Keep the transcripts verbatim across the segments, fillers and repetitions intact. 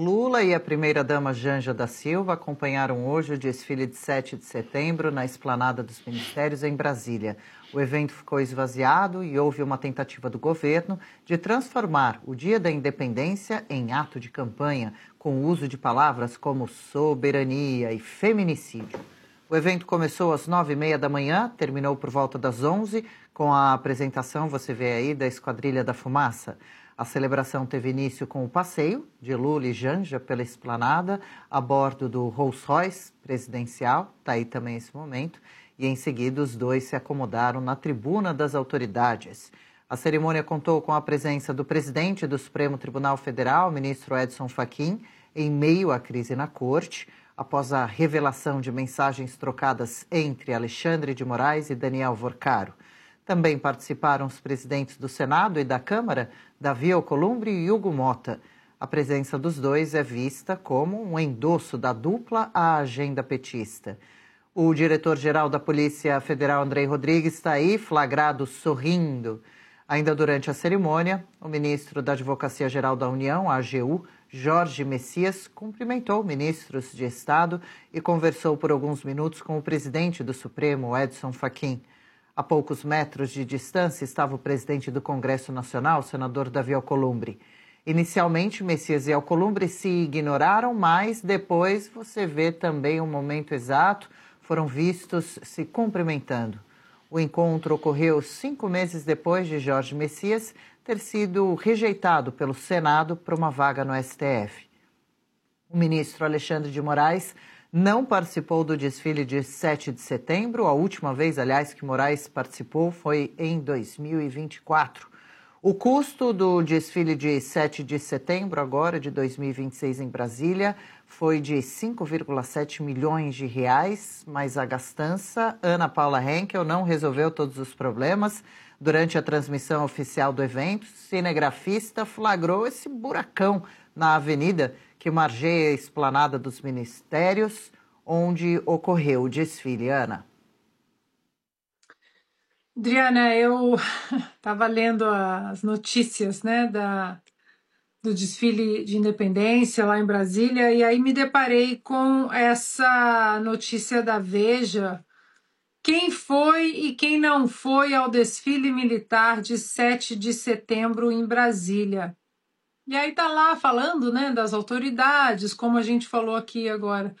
Lula e a primeira-dama Janja da Silva acompanharam hoje o desfile de sete de setembro na Esplanada dos Ministérios, em Brasília. O evento ficou esvaziado e houve uma tentativa do governo de transformar o Dia da Independência em ato de campanha, com o uso de palavras como soberania e feminicídio. O evento começou às nove e meia da manhã, terminou por volta das onze, com a apresentação, você vê aí, da Esquadrilha da Fumaça. A celebração teve início com o passeio de Lula e Janja pela esplanada, a bordo do Rolls Royce presidencial, está aí também esse momento, e em seguida os dois se acomodaram na tribuna das autoridades. A cerimônia contou com a presença do presidente do Supremo Tribunal Federal, ministro Edson Fachin, em meio à crise na corte, após a revelação de mensagens trocadas entre Alexandre de Moraes e Daniel Vorcaro. Também participaram os presidentes do Senado e da Câmara, Davi Alcolumbre e Hugo Mota. A presença dos dois é vista como um endosso da dupla à agenda petista. O diretor-geral da Polícia Federal, Andrei Rodrigues, está aí, flagrado sorrindo. Ainda durante a cerimônia, o ministro da Advocacia-Geral da União, a AGU, Jorge Messias, cumprimentou ministros de Estado e conversou por alguns minutos com o presidente do Supremo, Edson Fachin. A poucos metros de distância estava o presidente do Congresso Nacional, o senador Davi Alcolumbre. Inicialmente, Messias e Alcolumbre se ignoraram, mas depois você vê também o momento exato, foram vistos se cumprimentando. O encontro ocorreu cinco meses depois de Jorge Messias ter sido rejeitado pelo Senado para uma vaga no S T F. O ministro Alexandre de Moraes não participou do desfile de sete de setembro. A última vez, aliás, que Moraes participou foi em dois mil e vinte e quatro. O custo do desfile de sete de setembro, agora de dois mil e vinte e seis em Brasília, foi de cinco vírgula sete milhões de reais, mas a gastança, Ana Paula Henkel, não resolveu todos os problemas. Durante a transmissão oficial do evento, o cinegrafista flagrou esse buracão na avenida que margeia a Esplanada dos Ministérios, onde ocorreu o desfile. Ana. Adriana, eu estava lendo as notícias, né, da, do desfile de independência lá em Brasília, e aí me deparei com essa notícia da Veja. Quem foi e quem não foi ao desfile militar de sete de setembro em Brasília? E aí tá lá falando, né, das autoridades, como a gente falou aqui agora.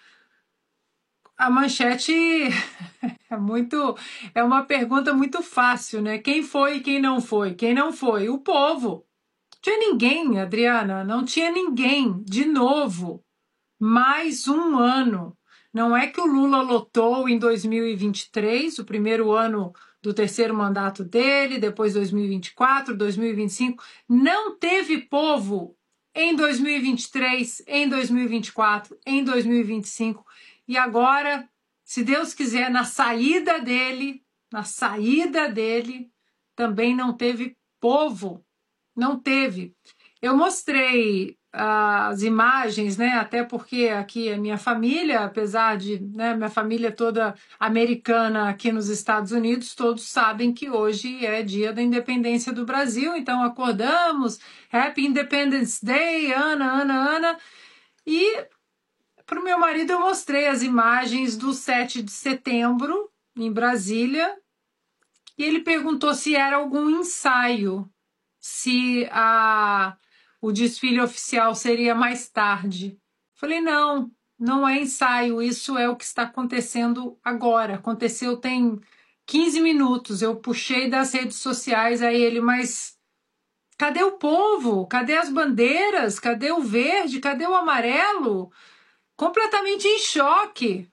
A manchete é muito, é uma pergunta muito fácil, né? Quem foi e quem não foi? Quem não foi? O povo. Não tinha ninguém, Adriana, não tinha ninguém. De novo, mais um ano. Não é que o Lula lotou em dois mil e vinte e três, o primeiro ano do terceiro mandato dele, depois dois mil e vinte e quatro, dois mil e vinte e cinco. Não teve povo em dois mil e vinte e três, em dois mil e vinte e quatro, em dois mil e vinte e cinco. E agora, se Deus quiser, na saída dele, na saída dele, também não teve povo. Não teve. Eu mostrei as imagens, né? Até porque aqui é minha família, apesar de, né, minha família toda americana aqui nos Estados Unidos, todos sabem que hoje é dia da independência do Brasil, então acordamos, Happy Independence Day, Ana, Ana, Ana, e para o meu marido eu mostrei as imagens do sete de setembro em Brasília, e ele perguntou se era algum ensaio, se a o desfile oficial seria mais tarde. Falei, não, não é ensaio, isso é o que está acontecendo agora. Aconteceu tem quinze minutos, eu puxei das redes sociais a ele, mas cadê o povo? Cadê as bandeiras? Cadê o verde? Cadê o amarelo? Completamente em choque.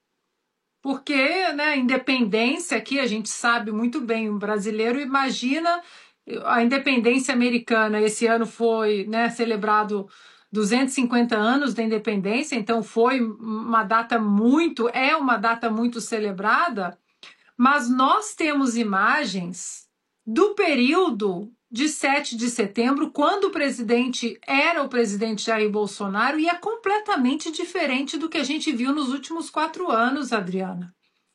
Porque, né, independência aqui, a gente sabe muito bem, um brasileiro imagina a independência americana. Esse ano foi, né, celebrado duzentos e cinquenta anos da independência, então foi uma data muito, é uma data muito celebrada, mas nós temos imagens do período de sete de setembro, quando o presidente era o presidente Jair Bolsonaro, e é completamente diferente do que a gente viu nos últimos quatro anos, Adriana.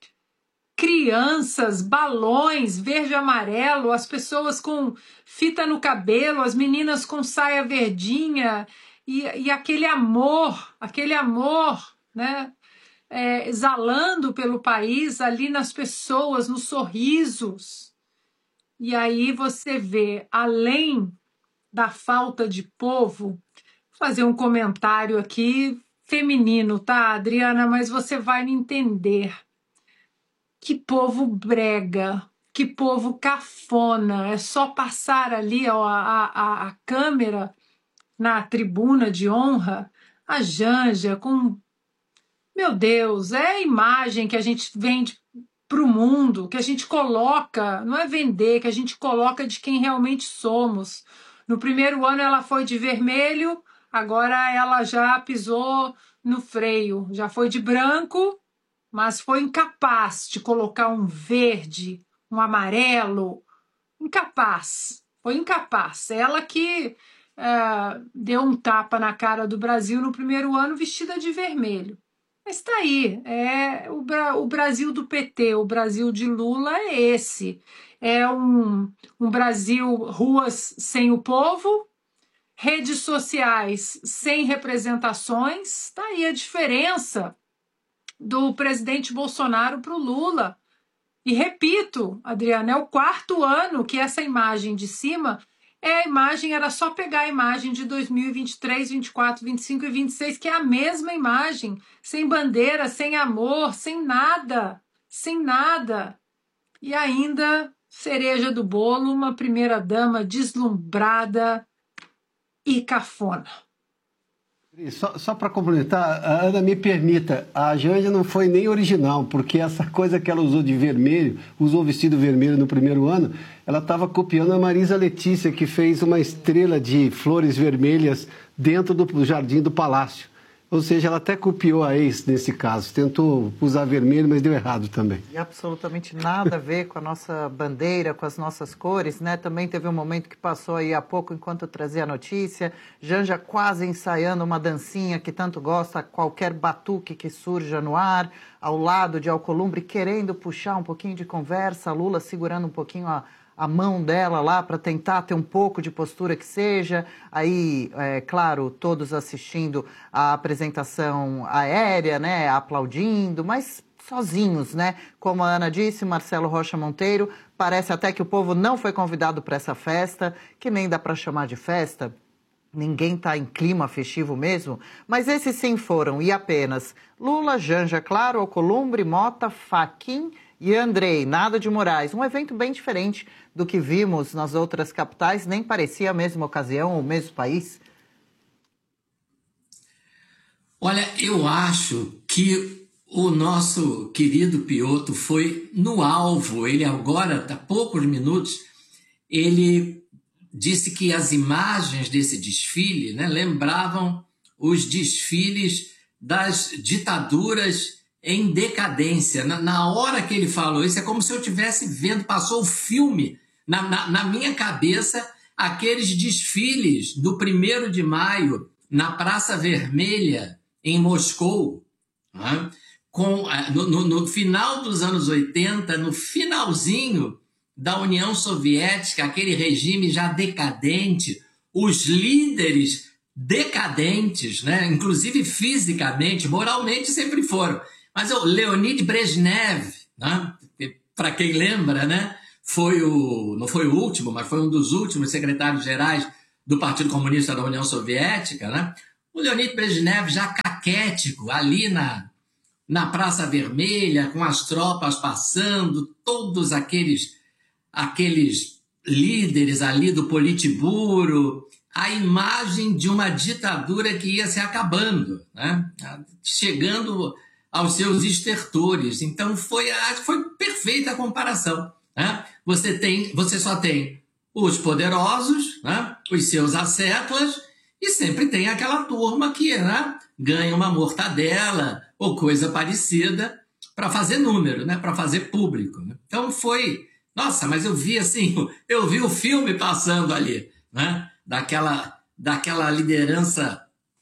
Crianças, balões, verde e amarelo, as pessoas com fita no cabelo, as meninas com saia verdinha, e, e aquele amor, aquele amor, né? É, exalando pelo país, ali nas pessoas, nos sorrisos. E aí você vê, além da falta de povo, vou fazer um comentário aqui feminino, tá, Adriana? Mas você vai me entender. Que povo brega, que povo cafona. É só passar ali ó, a, a, a câmera na tribuna de honra, a Janja com... Meu Deus, é a imagem que a gente vende para o mundo, que a gente coloca, não é vender, que a gente coloca de quem realmente somos. No primeiro ano ela foi de vermelho, agora ela já pisou no freio, já foi de branco, mas foi incapaz de colocar um verde, um amarelo, incapaz, foi incapaz. Ela que uh, deu um tapa na cara do Brasil no primeiro ano vestida de vermelho. Mas está aí, é o, o Brasil do P T, o Brasil de Lula é esse. É um, um Brasil, ruas sem o povo, redes sociais sem representações. Está aí a diferença do presidente Bolsonaro para o Lula. E repito, Adriana, é o quarto ano que essa imagem de cima é a imagem, era só pegar a imagem de dois mil e vinte e três, vinte e quatro, vinte e cinco e vinte e seis, que é a mesma imagem, sem bandeira, sem amor, sem nada, sem nada. E ainda, cereja do bolo, uma primeira-dama deslumbrada e cafona. Só, só para complementar, a Ana, me permita, a Janja não foi nem original, porque essa coisa que ela usou de vermelho, usou vestido vermelho no primeiro ano, ela estava copiando a Marisa Letícia, que fez uma estrela de flores vermelhas dentro do jardim do palácio. Ou seja, ela até copiou a ex nesse caso, tentou usar vermelho, mas deu errado também. E absolutamente nada a ver com a nossa bandeira, com as nossas cores, né? Também teve um momento que passou aí há pouco, enquanto eu trazia a notícia, Janja quase ensaiando uma dancinha que tanto gosta, qualquer batuque que surja no ar, ao lado de Alcolumbre, querendo puxar um pouquinho de conversa, Lula segurando um pouquinho a... a mão dela lá para tentar ter um pouco de postura que seja, aí, é claro, todos assistindo a apresentação aérea, né, aplaudindo, mas sozinhos, né, como a Ana disse, Marcelo Rocha Monteiro, parece até que o povo não foi convidado para essa festa, que nem dá para chamar de festa, ninguém está em clima festivo mesmo, mas esses sim foram, e apenas Lula, Janja, claro, Alcolumbre, Mota, Fachin e Andrei, nada de Moraes. Um evento bem diferente do que vimos nas outras capitais, nem parecia a mesma ocasião, o mesmo país. Olha, eu acho que o nosso querido Piotr foi no alvo. Ele agora, há poucos minutos, ele disse que as imagens desse desfile, né, lembravam os desfiles das ditaduras em decadência. Na, na hora que ele falou isso, é como se eu estivesse vendo, passou o filme na, na, na minha cabeça, aqueles desfiles do primeiro de maio na Praça Vermelha, em Moscou, né? Com, no, no, no final dos anos oitenta, no finalzinho da União Soviética, aquele regime já decadente, os líderes decadentes, né? Inclusive fisicamente, moralmente sempre foram. Mas o Leonid Brezhnev, né? Para quem lembra, né? Foi o, não foi o último, mas foi um dos últimos secretários-gerais do Partido Comunista da União Soviética, né? O Leonid Brezhnev já caquético, ali na, na Praça Vermelha, com as tropas passando, todos aqueles, aqueles líderes ali do Politburo, a imagem de uma ditadura que ia se acabando, né? Chegando aos seus estertores. Então foi, foi perfeita a comparação, né? Você, tem, você só tem os poderosos, né? Os seus asséclas, e sempre tem aquela turma que, né, ganha uma mortadela ou coisa parecida para fazer número, né? Para fazer público, né? Então foi... Nossa, mas eu vi assim, eu vi o filme passando ali, né? Daquela, daquela liderança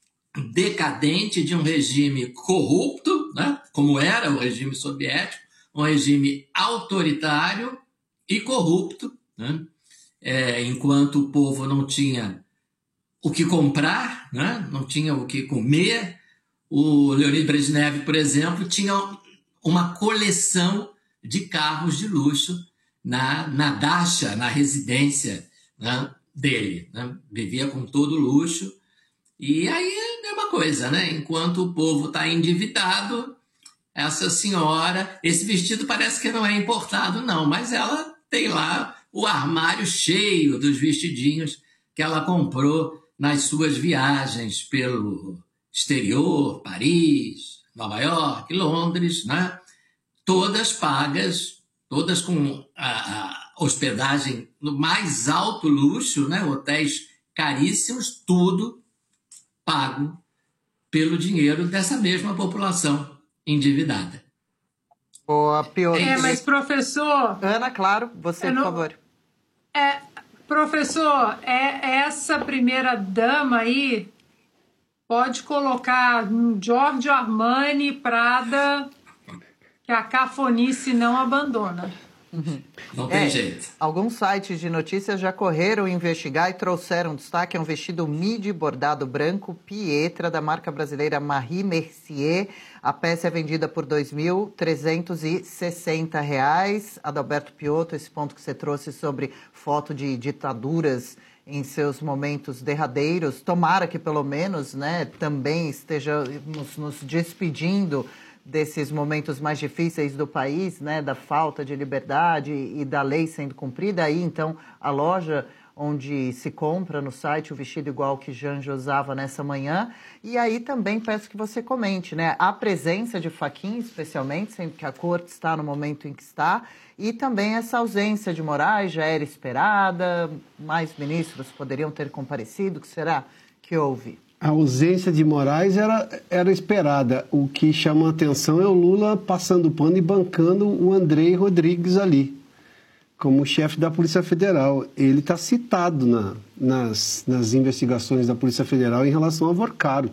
decadente de um regime corrupto, né? Como era o regime soviético, um regime autoritário e corrupto, né? É, enquanto o povo não tinha o que comprar, né? Não tinha o que comer. O Leonid Brezhnev, por exemplo, tinha uma coleção de carros de luxo na, na dacha, na residência, né, dele. Né? Vivia com todo luxo. E aí é a mesma coisa, né? Enquanto o povo está endividado, essa senhora... Esse vestido parece que não é importado, não, mas ela tem lá o armário cheio dos vestidinhos que ela comprou nas suas viagens pelo exterior, Paris, Nova York, Londres, né? Todas pagas, todas com a, a hospedagem no mais alto luxo, né? Hotéis caríssimos, tudo pago pelo dinheiro dessa mesma população endividada. Boa, Piotr. É, mas professor... Ana, claro, você, por não... favor. É, professor, é essa primeira dama aí pode colocar um Giorgio Armani, Prada, que a cafonice não abandona. Uhum. Não tem é, jeito. Alguns sites de notícias já correram investigar e trouxeram destaque a um vestido midi bordado branco Pietra da marca brasileira Marie Mercier. A peça é vendida por dois mil trezentos e sessenta reais. Adalberto Piotr, esse ponto que você trouxe sobre foto de ditaduras em seus momentos derradeiros, tomara que pelo menos, né, também estejamos nos despedindo desses momentos mais difíceis do país, né, da falta de liberdade e da lei sendo cumprida. Aí, então, a loja onde se compra no site o vestido igual que Janja usava nessa manhã. E aí também peço que você comente, né, a presença de Fachin, especialmente, sendo que a corte está no momento em que está, e também essa ausência de Moraes já era esperada, mais ministros poderiam ter comparecido, o que será que houve? A ausência de Moraes era, era esperada. O que chama a atenção é o Lula passando pano e bancando o Andrei Rodrigues ali, como chefe da Polícia Federal. Ele está citado na, nas, nas investigações da Polícia Federal em relação a Vorcaro.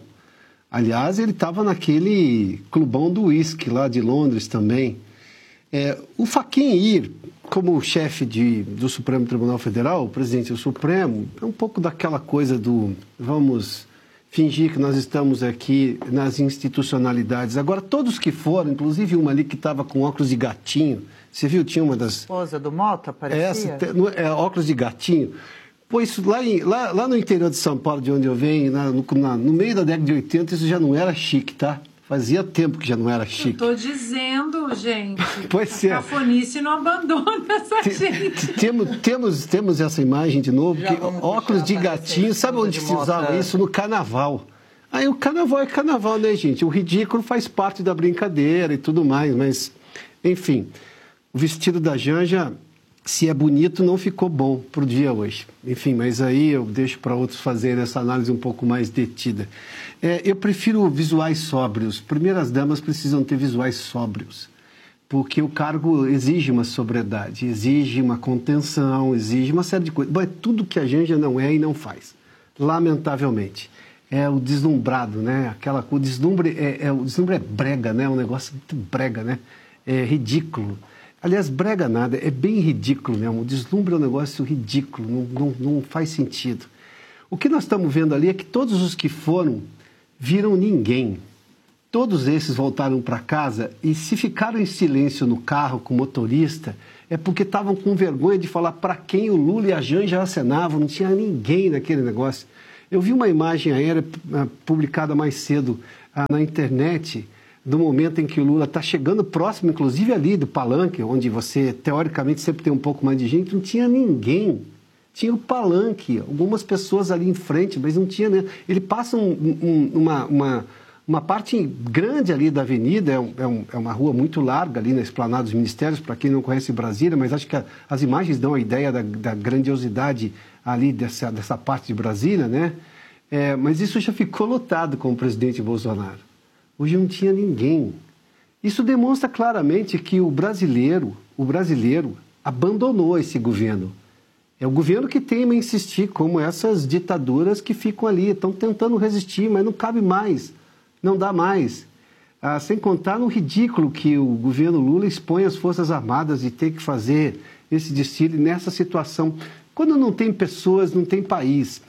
Aliás, ele estava naquele clubão do uísque lá de Londres também. É, o Fachin ir como chefe de, do Supremo Tribunal Federal, o presidente do Supremo, é um pouco daquela coisa do vamos fingir que nós estamos aqui nas institucionalidades. Agora, todos que foram, inclusive uma ali que estava com óculos de gatinho, você viu, tinha uma das... Esposa do Mota, parecia? Essa, é, óculos de gatinho. Pois lá, em, lá, lá no interior de São Paulo, de onde eu venho, na, no, na, no meio da década de oitenta, isso já não era chique, tá? Fazia tempo que já não era chique. Estou dizendo, gente, pois a é. cafonice não abandona essa T gente. Temos, temos, temos essa imagem de novo, que óculos de gatinho, sabe onde se usava isso? No carnaval. Aí o carnaval é carnaval, né, gente? O ridículo faz parte da brincadeira e tudo mais, mas, enfim, o vestido da Janja, se é bonito, não ficou bom pro dia hoje. Enfim, mas aí eu deixo para outros fazerem essa análise um pouco mais detida. É, eu prefiro visuais sóbrios. Primeiras damas precisam ter visuais sóbrios, porque o cargo exige uma sobriedade, exige uma contenção, exige uma série de coisas. Bom, é tudo que a Janja não é e não faz, lamentavelmente. É o deslumbrado, né? Aquela, o deslumbre é, é, o deslumbre é brega, né? É um negócio muito brega, né? É ridículo. Aliás, brega nada, é bem ridículo mesmo. O deslumbre é um negócio ridículo, não, não, não faz sentido. O que nós estamos vendo ali é que todos os que foram viram ninguém. Todos esses voltaram para casa e se ficaram em silêncio no carro com o motorista é porque estavam com vergonha de falar para quem o Lula e a Janja acenavam, não tinha ninguém naquele negócio. Eu vi uma imagem aérea publicada mais cedo ah, na internet, do momento em que o Lula está chegando próximo, inclusive ali do palanque, onde você, teoricamente, sempre tem um pouco mais de gente, não tinha ninguém. Tinha o palanque, algumas pessoas ali em frente, mas não tinha, né? Ele passa um, um, uma, uma, uma parte grande ali da avenida, é, um, é, um, é uma rua muito larga ali na Esplanada dos Ministérios, para quem não conhece Brasília, mas acho que a, as imagens dão a ideia da, da grandiosidade ali dessa, dessa parte de Brasília, né? É, mas isso já ficou lotado com o presidente Bolsonaro. Hoje não tinha ninguém. Isso demonstra claramente que o brasileiro, o brasileiro abandonou esse governo. É o governo que teima insistir, como essas ditaduras que ficam ali, estão tentando resistir, mas não cabe mais, não dá mais. Ah, sem contar no ridículo que o governo Lula expõe as Forças Armadas de ter que fazer esse desfile nessa situação. Quando não tem pessoas, não tem país.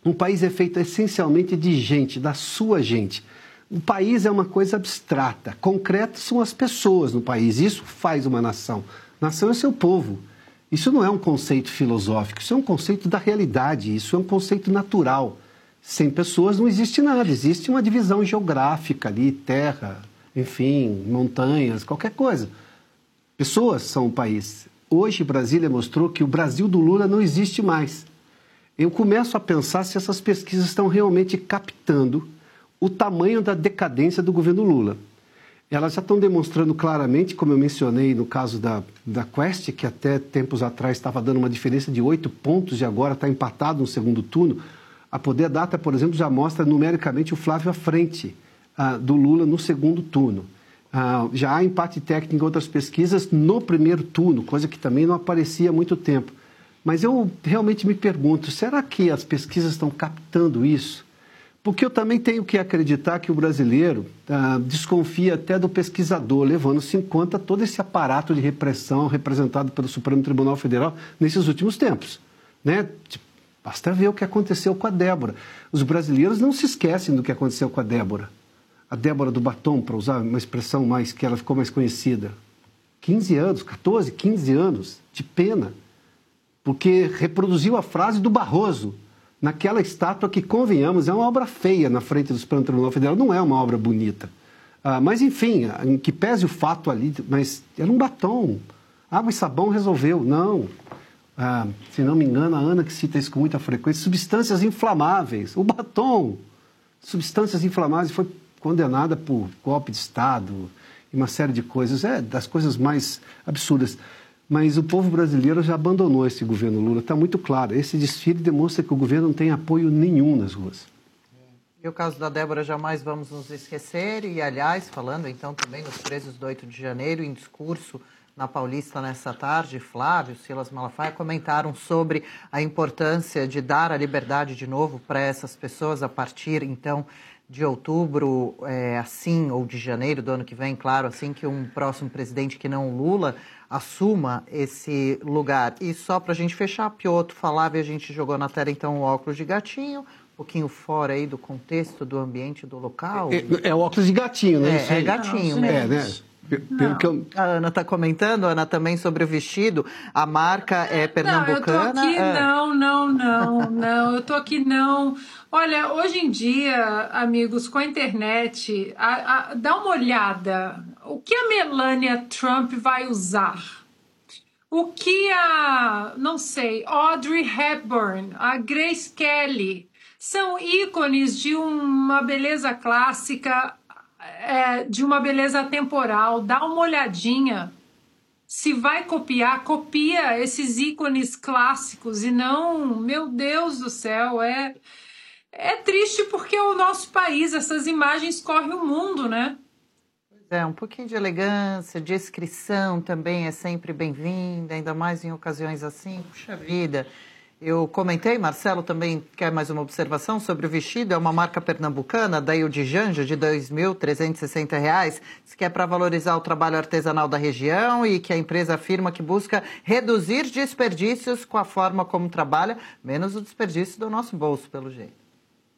Um país é feito essencialmente de gente, da sua gente. O país é uma coisa abstrata. Concreto são as pessoas no país. Isso faz uma nação. Nação é seu povo. Isso não é um conceito filosófico, isso é um conceito da realidade, isso é um conceito natural. Sem pessoas não existe nada, existe uma divisão geográfica ali, terra, enfim, montanhas, qualquer coisa. Pessoas são o país. Hoje Brasília mostrou que o Brasil do Lula não existe mais. Eu começo a pensar se essas pesquisas estão realmente captando o tamanho da decadência do governo Lula. Elas já estão demonstrando claramente, como eu mencionei no caso da, da Quest, que até tempos atrás estava dando uma diferença de oito pontos e agora está empatado no segundo turno. A Poder Data, por exemplo, já mostra numericamente o Flávio à frente ah, do Lula no segundo turno. Ah, já há empate técnico em outras pesquisas no primeiro turno, coisa que também não aparecia há muito tempo. Mas eu realmente me pergunto, será que as pesquisas estão captando isso? Porque eu também tenho que acreditar que o brasileiro ah, desconfia até do pesquisador, levando-se em conta todo esse aparato de repressão representado pelo Supremo Tribunal Federal nesses últimos tempos. Né? Basta ver o que aconteceu com a Débora. Os brasileiros não se esquecem do que aconteceu com a Débora. A Débora do Batom, para usar uma expressão mais que ela ficou mais conhecida. quinze anos, quatorze, quinze anos de pena, porque reproduziu a frase do Barroso, naquela estátua que, convenhamos, é uma obra feia na frente do Supremo Tribunal Federal, não é uma obra bonita. Ah, mas, enfim, em que pese o fato ali, mas era um batom. Água e sabão resolveu. Não. Ah, se não me engano, a Ana que cita isso com muita frequência, substâncias inflamáveis. O batom, substâncias inflamáveis, foi condenada por golpe de Estado e uma série de coisas, é das coisas mais absurdas. Mas o povo brasileiro já abandonou esse governo Lula, está muito claro. Esse desfile demonstra que o governo não tem apoio nenhum nas ruas. E o caso da Débora jamais vamos nos esquecer. E, aliás, falando então também nos presos do oito de janeiro, em discurso na Paulista nessa tarde, Flávio, Silas Malafaia comentaram sobre a importância de dar a liberdade de novo para essas pessoas a partir, então, de outubro, é, assim, ou de janeiro do ano que vem, claro, assim que um próximo presidente que não o Lula assuma esse lugar. E só para a gente fechar, Piotr falava e a gente jogou na tela, então, o óculos de gatinho, um pouquinho fora aí do contexto, do ambiente, do local. É, é o óculos de gatinho, né? É, é gatinho não, mesmo. É, né? Pelo que eu... A Ana está comentando, Ana, também sobre o vestido. A marca é pernambucana. Não, eu tô aqui, é... não, não, não, não. Eu tô aqui, não. Olha, hoje em dia, amigos, com a internet, a, a, dá uma olhada. O que a Melania Trump vai usar? O que a, não sei, Audrey Hepburn, a Grace Kelly, são ícones de uma beleza clássica, é, de uma beleza temporal. Dá uma olhadinha. Se vai copiar, copia esses ícones clássicos e não, meu Deus do céu, é, é triste porque o nosso país, essas imagens correm o mundo, né? É, um pouquinho de elegância, discrição também é sempre bem-vinda, ainda mais em ocasiões assim. Puxa vida, eu comentei, Marcelo também quer mais uma observação sobre o vestido, é uma marca pernambucana, da Il de Janja, de dois mil trezentos e sessenta reais, que é para valorizar o trabalho artesanal da região e que a empresa afirma que busca reduzir desperdícios com a forma como trabalha, menos o desperdício do nosso bolso, pelo jeito.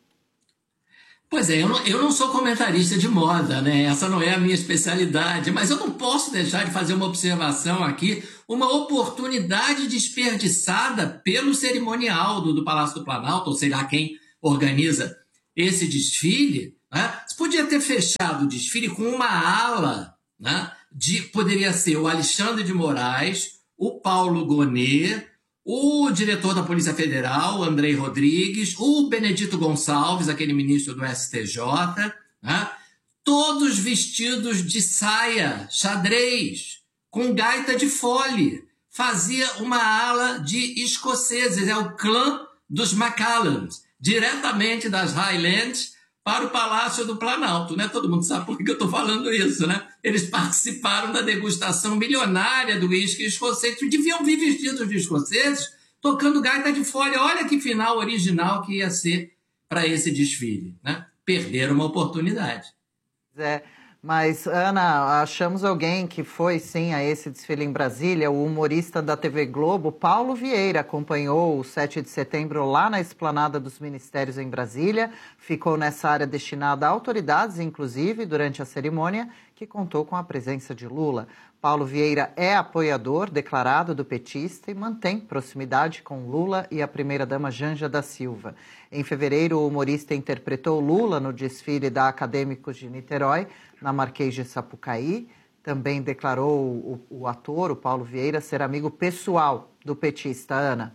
Pois é, eu não, eu não sou comentarista de moda, né? Essa não é a minha especialidade, mas eu não posso deixar de fazer uma observação aqui, uma oportunidade desperdiçada pelo cerimonial do, do Palácio do Planalto, ou sei lá quem organiza esse desfile, né? Você podia ter fechado o desfile com uma ala, né? De, poderia ser o Alexandre de Moraes, o Paulo Gonet, o diretor da Polícia Federal, Andrei Rodrigues, o Benedito Gonçalves, aquele ministro do S T J, né? Todos vestidos de saia, xadrez, com gaita de fole. Fazia uma ala de escoceses, é o clã dos Macallans, diretamente das Highlands para o Palácio do Planalto, né? Todo mundo sabe por que eu estou falando isso, né? Eles participaram da degustação milionária do uísque escocês, deviam vir vestidos de escoceses, tocando gaita de fole. Olha que final original que ia ser para esse desfile, né? Perderam uma oportunidade. É, Mas, Ana, achamos alguém que foi, sim, a esse desfile em Brasília. O humorista da T V Globo, Paulo Vieira, acompanhou o sete de setembro lá na esplanada dos ministérios em Brasília. Ficou nessa área destinada a autoridades, inclusive, durante a cerimônia, que contou com a presença de Lula. Paulo Vieira é apoiador declarado do petista e mantém proximidade com Lula e a primeira-dama Janja da Silva. Em fevereiro, o humorista interpretou Lula no desfile da Acadêmicos de Niterói, na Marquês de Sapucaí. Também declarou o, o ator, o Paulo Vieira, ser amigo pessoal do petista. Ana.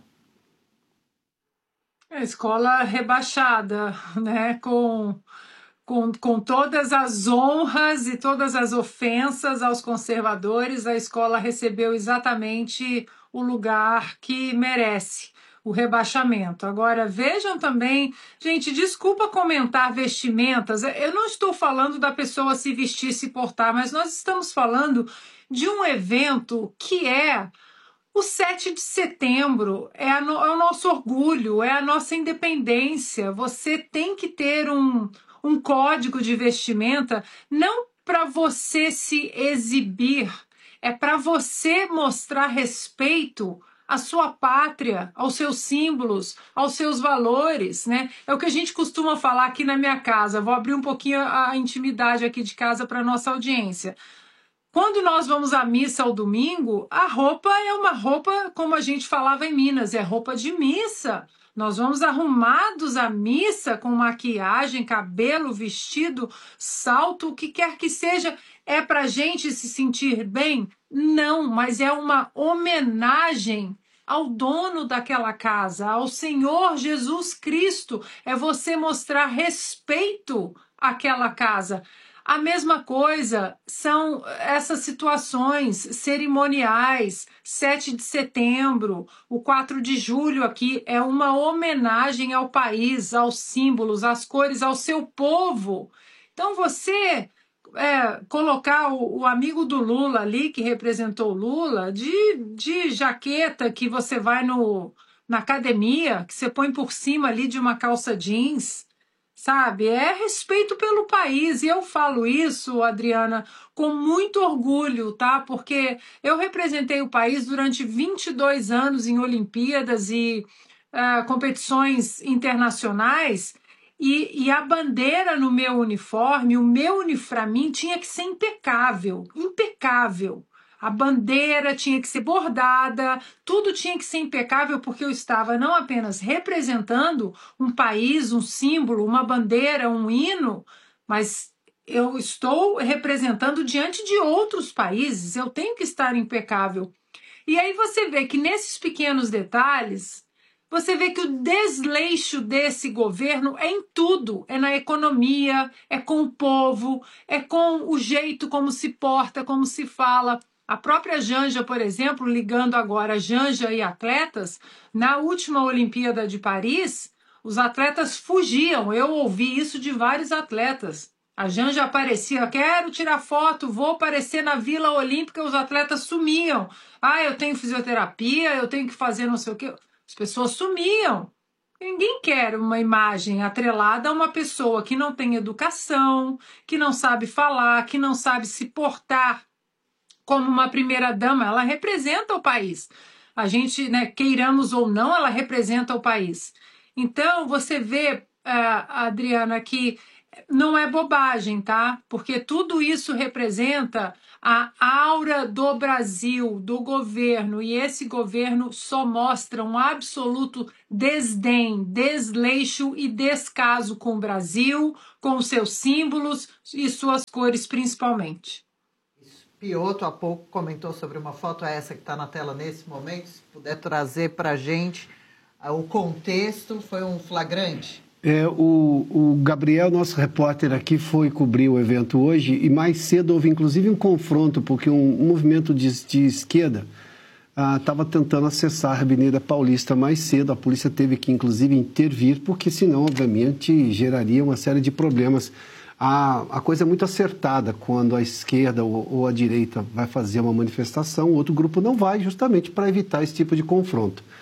A escola rebaixada, né, com... Com, com todas as honras e todas as ofensas aos conservadores, a escola recebeu exatamente o lugar que merece, o rebaixamento. Agora, vejam também, gente, desculpa comentar vestimentas, eu não estou falando da pessoa se vestir, se portar, mas nós estamos falando de um evento que é o sete de setembro, é, a no, é o nosso orgulho, é a nossa independência. Você tem que ter um... um código de vestimenta, não para você se exibir, é para você mostrar respeito à sua pátria, aos seus símbolos, aos seus valores, né? É o que a gente costuma falar aqui na minha casa. Vou abrir um pouquinho a intimidade aqui de casa para a nossa audiência. Quando nós vamos à missa ao domingo, a roupa é uma roupa, como a gente falava em Minas, é roupa de missa. Nós vamos arrumados à missa com maquiagem, cabelo, vestido, salto, o que quer que seja. É para a gente se sentir bem? Não, mas é uma homenagem ao dono daquela casa, ao Senhor Jesus Cristo. É você mostrar respeito àquela casa. A mesma coisa são essas situações cerimoniais, sete de setembro, o quatro de julho aqui é uma homenagem ao país, aos símbolos, às cores, ao seu povo. Então você é, colocar o, o amigo do Lula ali, que representou o Lula, de, de jaqueta que você vai no, na academia, que você põe por cima ali de uma calça jeans, sabe? É respeito pelo país. E eu falo isso, Adriana, com muito orgulho, tá? Porque eu representei o país durante vinte e dois anos em Olimpíadas e uh, competições internacionais. E, e a bandeira no meu uniforme, o meu uniforme, para mim, tinha que ser impecável. Impecável. A bandeira tinha que ser bordada, tudo tinha que ser impecável, porque eu estava não apenas representando um país, um símbolo, uma bandeira, um hino, mas eu estou representando diante de outros países, eu tenho que estar impecável. E aí você vê que nesses pequenos detalhes, você vê que o desleixo desse governo é em tudo, é na economia, é com o povo, é com o jeito como se porta, como se fala. A própria Janja, por exemplo, ligando agora Janja e atletas, na última Olimpíada de Paris, os atletas fugiam. Eu ouvi isso de vários atletas. A Janja aparecia, quero tirar foto, vou aparecer na Vila Olímpica, os atletas sumiam. Ah, eu tenho fisioterapia, eu tenho que fazer não sei o quê. As pessoas sumiam. Ninguém quer uma imagem atrelada a uma pessoa que não tem educação, que não sabe falar, que não sabe se portar como uma primeira-dama. Ela representa o país. A gente, né, queiramos ou não, ela representa o país. Então, você vê, uh, Adriana, que não é bobagem, tá? Porque tudo isso representa a aura do Brasil, do governo, e esse governo só mostra um absoluto desdém, desleixo e descaso com o Brasil, com os seus símbolos e suas cores principalmente. Piotto há pouco comentou sobre uma foto, essa que está na tela nesse momento, se puder trazer para a gente o contexto, foi um flagrante? É, o, o Gabriel, nosso repórter aqui, foi cobrir o evento hoje e mais cedo houve inclusive um confronto, porque um, um movimento de, de esquerda estava ah, tentando acessar a Avenida Paulista mais cedo. A polícia teve que inclusive intervir, porque senão, obviamente, geraria uma série de problemas. A, a coisa é muito acertada quando a esquerda ou, ou a direita vai fazer uma manifestação, o outro grupo não vai, justamente para evitar esse tipo de confronto.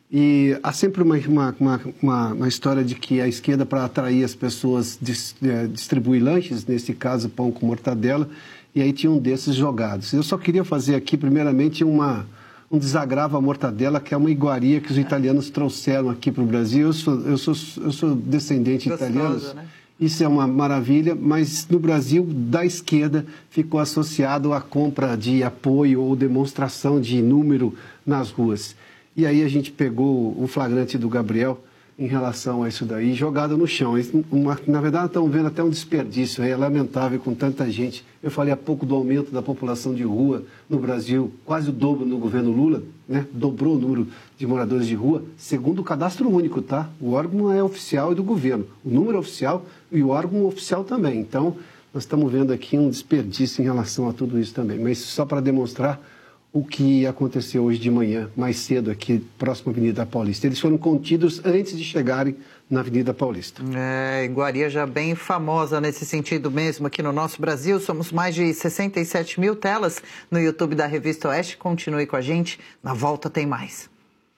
E há sempre uma, uma, uma, uma história de que a esquerda, para atrair as pessoas, distribui lanches, nesse caso pão com mortadela, e aí tinha um desses jogados. Eu só queria fazer aqui, primeiramente, uma, um desagravo à mortadela, que é uma iguaria que os italianos trouxeram aqui para o Brasil. Eu sou, eu sou, eu sou descendente Gostoso, italiano, né? Isso é uma maravilha, mas no Brasil, da esquerda, ficou associado à compra de apoio ou demonstração de número nas ruas. E aí a gente pegou um flagrante do Gabriel em relação a isso daí, jogado no chão. Uma, na verdade, estamos vendo até um desperdício, é lamentável com tanta gente. Eu falei há pouco do aumento da população de rua no Brasil, quase o dobro no governo Lula, né? Dobrou o número de moradores de rua, segundo o cadastro único, tá? O órgão é oficial e do governo, o número é oficial e o órgão oficial também. Então, nós estamos vendo aqui um desperdício em relação a tudo isso também. Mas só para demonstrar o que aconteceu hoje de manhã, mais cedo aqui, próximo à Avenida Paulista. Eles foram contidos antes de chegarem na Avenida Paulista. É, iguaria já bem famosa nesse sentido mesmo aqui no nosso Brasil. Somos mais de sessenta e sete mil telas no YouTube da Revista Oeste. Continue com a gente, na volta tem mais.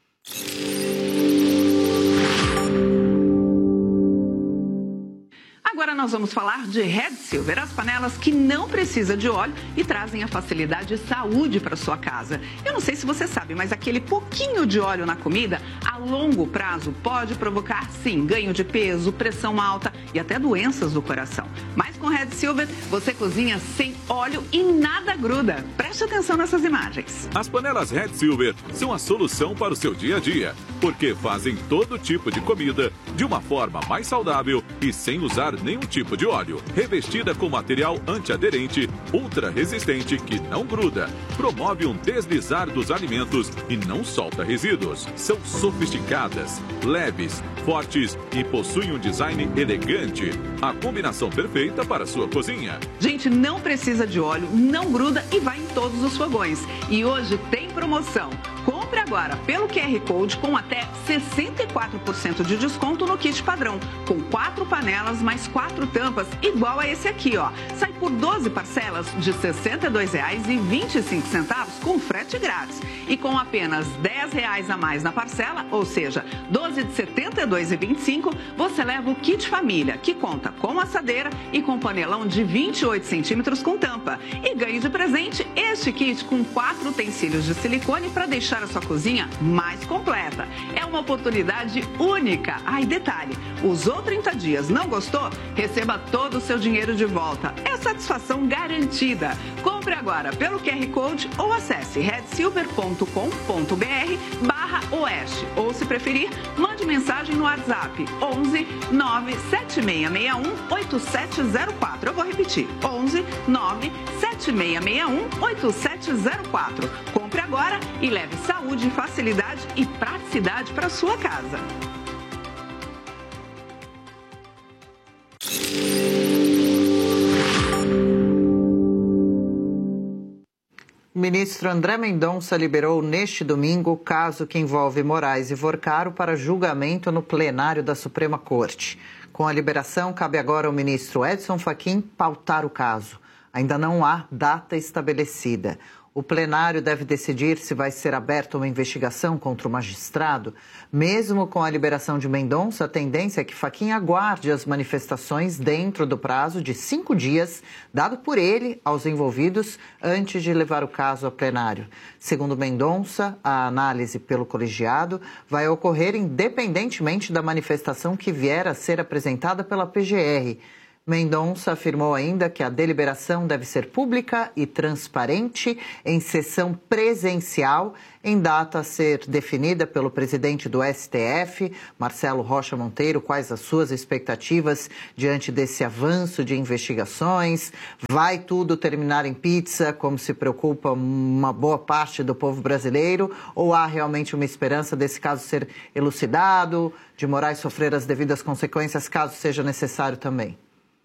Agora nós vamos falar de Red Silver, as panelas que não precisam de óleo e trazem a facilidade e saúde para sua casa. Eu não sei se você sabe, mas aquele pouquinho de óleo na comida, a longo prazo, pode provocar, sim, ganho de peso, pressão alta e até doenças do coração. Mas com Red Silver, você cozinha sem óleo e nada gruda. Preste atenção nessas imagens. As panelas Red Silver são a solução para o seu dia a dia, porque fazem todo tipo de comida de uma forma mais saudável e sem usar nenhum tipo de óleo. Revestida com material antiaderente, ultra resistente que não gruda, promove um deslizar dos alimentos e não solta resíduos. São sofisticadas, leves, fortes e possuem um design elegante. A combinação perfeita para a sua cozinha. Gente, não precisa de óleo, não gruda e vai em todos os fogões. E hoje tem promoção. Compre agora pelo Q R Code com até sessenta e quatro por cento de desconto no kit padrão, com quatro panelas mais quatro tampas, igual a esse aqui, ó. Sai por doze parcelas de sessenta e dois reais e vinte e cinco centavos com frete grátis. E com apenas dez reais a mais na parcela, ou seja, doze de setenta e dois reais e vinte e cinco centavos, você leva o kit família, que conta com assadeira e com panelão de vinte e oito centímetros com tampa. E ganhe de presente este kit com quatro utensílios de silicone para deixar a sua cozinha mais completa. É uma oportunidade única. Ai, detalhe, usou trinta dias, não gostou? Receba todo o seu dinheiro de volta. É satisfação garantida. Compre agora pelo Q R Code ou acesse red silver ponto com ponto br barra oeste. Ou, se preferir, mande mensagem no WhatsApp onze nove sete seis seis um oito sete zero quatro. Eu vou repetir, onze nove sete seis seis um oito sete zero quatro. Compre agora e leve saúde, facilidade e praticidade para sua casa. O ministro André Mendonça liberou neste domingo o caso que envolve Moraes e Vorcaro para julgamento no plenário da Suprema Corte. Com a liberação, cabe agora ao ministro Edson Fachin pautar o caso. Ainda não há data estabelecida. O plenário deve decidir se vai ser aberta uma investigação contra o magistrado. Mesmo com a liberação de Mendonça, a tendência é que Fachin aguarde as manifestações dentro do prazo de cinco dias, dado por ele aos envolvidos, antes de levar o caso ao plenário. Segundo Mendonça, a análise pelo colegiado vai ocorrer independentemente da manifestação que vier a ser apresentada pela P G R. Mendonça afirmou ainda que a deliberação deve ser pública e transparente em sessão presencial, em data a ser definida pelo presidente do S T F, Marcelo Rocha Monteiro. Quais as suas expectativas diante desse avanço de investigações? Vai tudo terminar em pizza, como se preocupa uma boa parte do povo brasileiro? Ou há realmente uma esperança desse caso ser elucidado, de Moraes sofrer as devidas consequências, caso seja necessário também?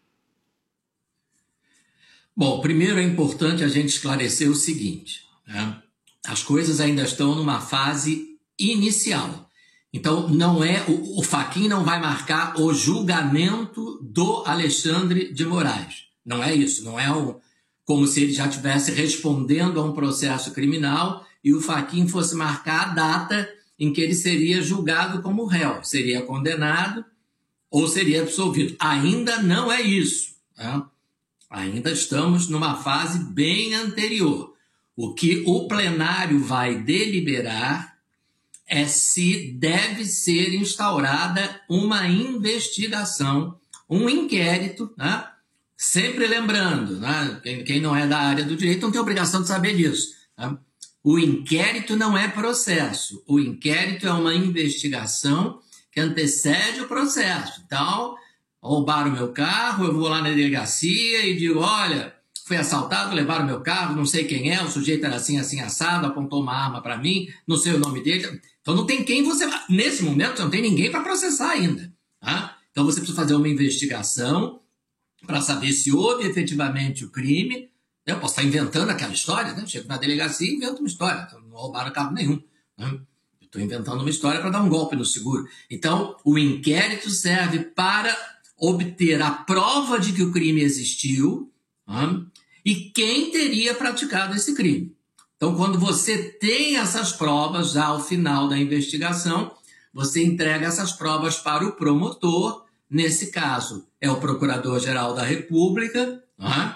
Bom, primeiro é importante a gente esclarecer o seguinte, né? As coisas ainda estão numa fase inicial. Então, não é o, o Fachin não vai marcar o julgamento do Alexandre de Moraes. Não é isso, não é o, como se ele já estivesse respondendo a um processo criminal e o Fachin fosse marcar a data em que ele seria julgado como réu, seria condenado ou seria absolvido. Ainda não é isso, tá? Ainda estamos numa fase bem anterior. O que o plenário vai deliberar é se deve ser instaurada uma investigação, um inquérito, né? Sempre lembrando, né? quem, quem não é da área do direito não tem obrigação de saber disso, né? O inquérito não é processo, o inquérito é uma investigação que antecede o processo. Então, roubaram o meu carro, eu vou lá na delegacia e digo, olha, fui assaltado, levaram o meu carro, não sei quem é, o sujeito era assim, assim, assado, apontou uma arma para mim, não sei o nome dele. Então não tem quem você... Nesse momento não tem ninguém para processar ainda, tá? Então você precisa fazer uma investigação para saber se houve efetivamente o crime. Eu posso estar inventando aquela história, né? Chego na delegacia e invento uma história. Então, não roubaram carro nenhum, né? Estou inventando uma história para dar um golpe no seguro. Então, o inquérito serve para obter a prova de que o crime existiu, né? E quem teria praticado esse crime. Então, quando você tem essas provas, já ao final da investigação, você entrega essas provas para o promotor. Nesse caso, é o Procurador-Geral da República, né?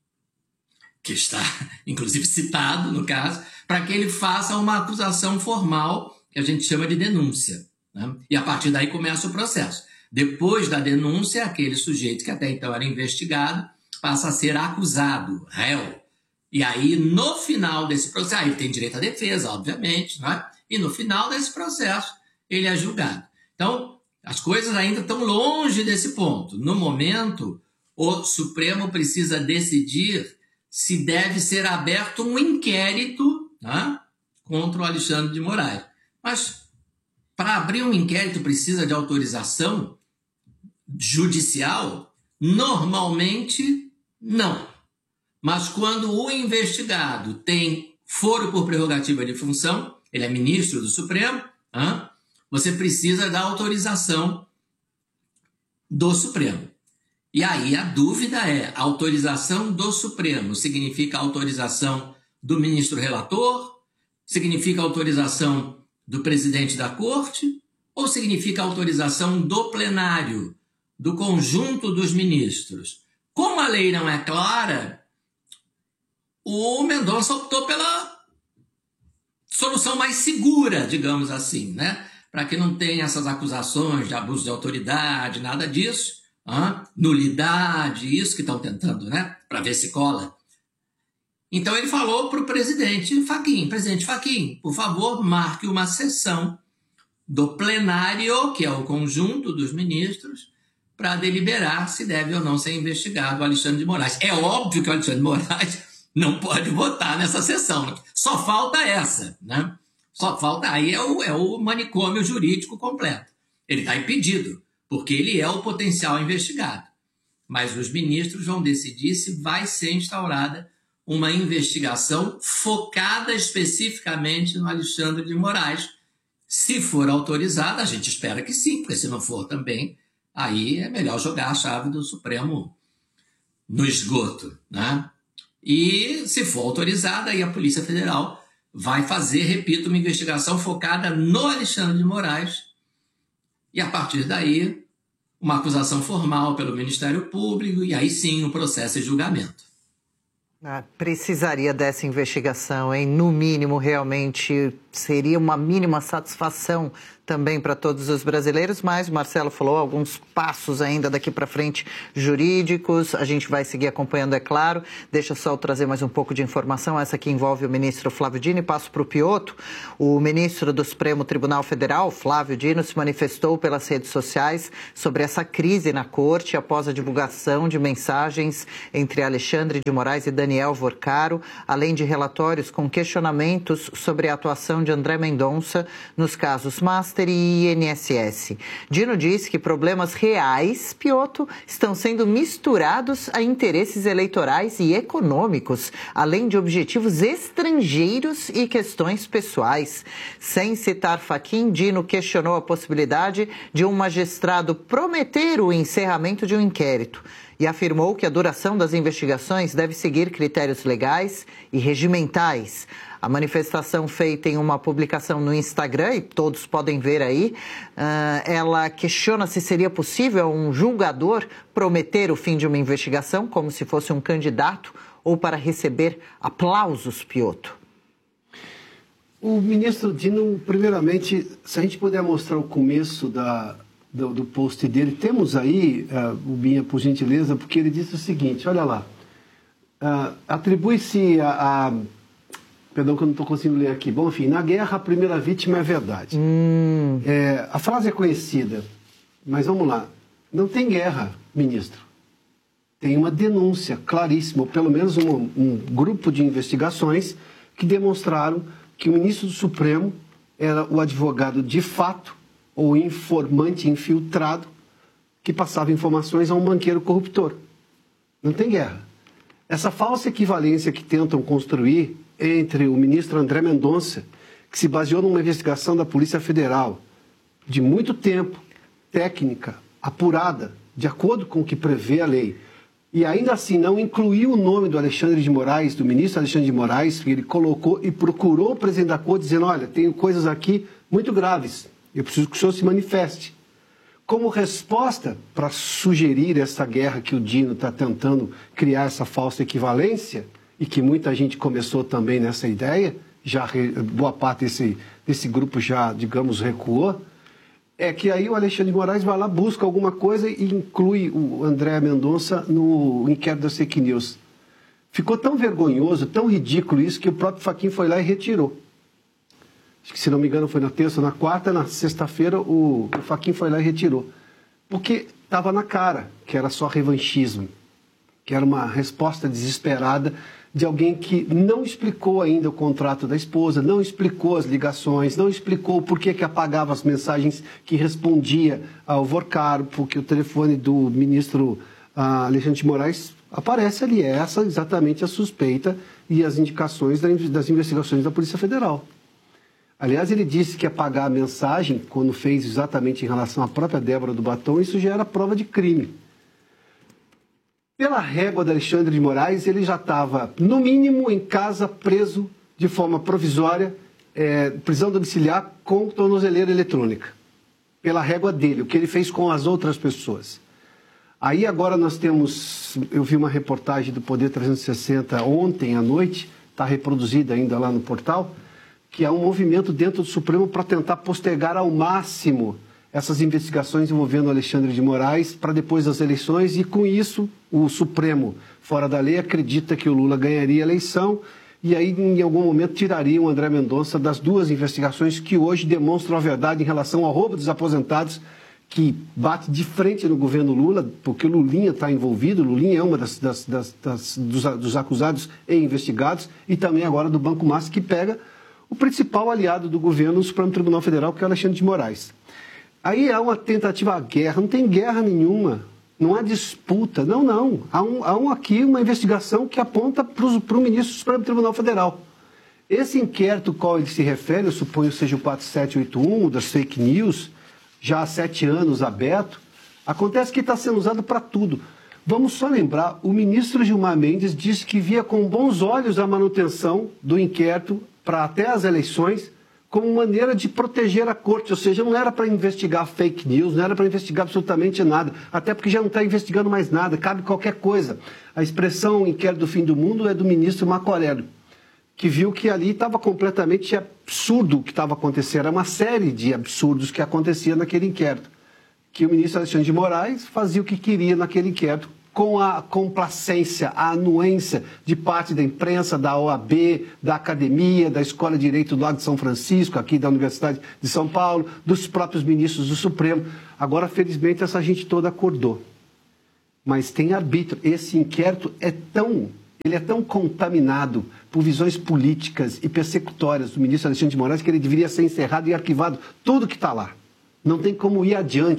Que está, inclusive, citado no caso, para que ele faça uma acusação formal, que a gente chama de denúncia, né? E a partir daí começa o processo. Depois da denúncia, aquele sujeito que até então era investigado passa a ser acusado, réu. E aí, no final desse processo, aí ele tem direito à defesa, obviamente, né? E no final desse processo, ele é julgado. Então, as coisas ainda estão longe desse ponto. No momento, o Supremo precisa decidir se deve ser aberto um inquérito, né, contra o Alexandre de Moraes. Mas, para abrir um inquérito, precisa de autorização judicial? Normalmente, não. Mas quando o investigado tem foro por prerrogativa de função, ele é ministro do Supremo, hein, você precisa da autorização do Supremo. E aí a dúvida é, a autorização do Supremo significa autorização do ministro relator? Significa autorização do presidente da corte? Ou significa autorização do plenário, do conjunto dos ministros? Como a lei não é clara, o Mendonça optou pela solução mais segura, digamos assim, né? Para que não tenha essas acusações de abuso de autoridade, nada disso. Ah, nulidade, isso que estão tentando, né? Para ver se cola. Então ele falou para o presidente Fachin, presidente Fachin, por favor, marque uma sessão do plenário, que é o conjunto dos ministros, para deliberar se deve ou não ser investigado o Alexandre de Moraes. É óbvio que o Alexandre de Moraes não pode votar nessa sessão. Só falta essa, né? Só falta, aí é o, é o manicômio jurídico completo. Ele está impedido, porque ele é o potencial investigado. Mas os ministros vão decidir se vai ser instaurada uma investigação focada especificamente no Alexandre de Moraes. Se for autorizada, a gente espera que sim, porque se não for também, aí é melhor jogar a chave do Supremo no esgoto, né? E se for autorizada, aí a Polícia Federal vai fazer, repito, uma investigação focada no Alexandre de Moraes e, a partir daí, uma acusação formal pelo Ministério Público e aí sim o processo e julgamento. Ah, precisaria dessa investigação, hein? No mínimo, realmente seria uma mínima satisfação também para todos os brasileiros, mas o Marcelo falou alguns passos ainda daqui para frente jurídicos, a gente vai seguir acompanhando, é claro. Deixa só eu trazer mais um pouco de informação, essa que envolve o ministro Flávio Dino, e passo para o Piotto. O ministro do Supremo Tribunal Federal, Flávio Dino, se manifestou pelas redes sociais sobre essa crise na corte após a divulgação de mensagens entre Alexandre de Moraes e Daniel Vorcaro, além de relatórios com questionamentos sobre a atuação de André Mendonça nos casos Master e I N S S. Dino diz que problemas reais, Piotto, estão sendo misturados a interesses eleitorais e econômicos, além de objetivos estrangeiros e questões pessoais. Sem citar Fachin, Dino questionou a possibilidade de um magistrado prometer o encerramento de um inquérito e afirmou que a duração das investigações deve seguir critérios legais e regimentais. A manifestação feita em uma publicação no Instagram, e todos podem ver aí, uh, ela questiona se seria possível um julgador prometer o fim de uma investigação como se fosse um candidato ou para receber aplausos, Piotto. O ministro Dino, primeiramente, se a gente puder mostrar o começo da... Do, do post dele, temos aí, uh, o Binha, por gentileza, porque ele disse o seguinte, olha lá, uh, atribui-se a, a... Perdão que eu não estou conseguindo ler aqui. Bom, enfim, na guerra a primeira vítima é a verdade. Hum. É, a frase é conhecida, mas vamos lá. Não tem guerra, ministro. Tem uma denúncia claríssima, ou pelo menos um, um grupo de investigações que demonstraram que o ministro do Supremo era o advogado de fato ou informante infiltrado que passava informações a um banqueiro corruptor. Não tem guerra. Essa falsa equivalência que tentam construir entre o ministro André Mendonça, que se baseou numa investigação da Polícia Federal de muito tempo, técnica, apurada, de acordo com o que prevê a lei, e ainda assim não incluiu o nome do Alexandre de Moraes, do ministro Alexandre de Moraes, que ele colocou e procurou o presidente da Corte dizendo, olha, tenho coisas aqui muito graves, eu preciso que o senhor se manifeste. Como resposta para sugerir essa guerra que o Dino está tentando criar, essa falsa equivalência, e que muita gente começou também nessa ideia, já boa parte desse, desse grupo já, digamos, recuou, é que aí o Alexandre de Moraes vai lá, busca alguma coisa e inclui o André Mendonça no inquérito das fake news. Ficou tão vergonhoso, tão ridículo isso, que o próprio Fachin foi lá e retirou. Acho que, se não me engano, foi na terça ou na quarta, na sexta-feira, o, o Fachin foi lá e retirou. Porque estava na cara que era só revanchismo, que era uma resposta desesperada de alguém que não explicou ainda o contrato da esposa, não explicou as ligações, não explicou por que que apagava as mensagens que respondia ao Vorcaro, porque o telefone do ministro uh, Alexandre de Moraes aparece ali. É essa exatamente a suspeita e as indicações das investigações da Polícia Federal. Aliás, ele disse que apagar a mensagem, quando fez exatamente em relação à própria Débora do Batom, isso já era prova de crime. Pela régua de Alexandre de Moraes, ele já estava, no mínimo, em casa, preso de forma provisória, é, prisão domiciliar com tornozeleira eletrônica. Pela régua dele, o que ele fez com as outras pessoas. Aí agora nós temos, eu vi uma reportagem do Poder trezentos e sessenta ontem à noite, está reproduzida ainda lá no portal, que há um movimento dentro do Supremo para tentar postergar ao máximo essas investigações envolvendo Alexandre de Moraes para depois das eleições, e com isso o Supremo, fora da lei, acredita que o Lula ganharia a eleição e aí em algum momento tiraria o André Mendonça das duas investigações que hoje demonstram a verdade em relação ao roubo dos aposentados, que bate de frente no governo Lula, porque o Lulinha está envolvido, o Lulinha é uma das, das, das, das dos, dos acusados e investigados, e também agora do Banco Master, que pega o principal aliado do governo no Supremo Tribunal Federal, que é o Alexandre de Moraes. Aí há uma tentativa à guerra, não tem guerra nenhuma, não há disputa, não, não. Há, um, há um, aqui uma investigação que aponta para o ministro do Supremo Tribunal Federal. Esse inquérito ao qual ele se refere, eu suponho que seja o quatro sete oito um, das fake news, já há sete anos aberto, acontece que está sendo usado para tudo. Vamos só lembrar, o ministro Gilmar Mendes disse que via com bons olhos a manutenção do inquérito para até as eleições, como maneira de proteger a corte, ou seja, não era para investigar fake news, não era para investigar absolutamente nada, até porque já não está investigando mais nada, cabe qualquer coisa. A expressão inquérito do fim do mundo é do ministro Marco Aurélio, que viu que ali estava completamente absurdo o que estava acontecendo, era uma série de absurdos que acontecia naquele inquérito, que o ministro Alexandre de Moraes fazia o que queria naquele inquérito, com a complacência, a anuência de parte da imprensa, da O A B, da academia, da Escola de Direito do Lago de São Francisco, aqui da Universidade de São Paulo, dos próprios ministros do Supremo. Agora, felizmente, essa gente toda acordou. Mas tem arbítrio. Esse inquérito é tão, ele é tão contaminado por visões políticas e persecutórias do ministro Alexandre de Moraes que ele deveria ser encerrado e arquivado tudo que está lá. Não tem como ir adiante.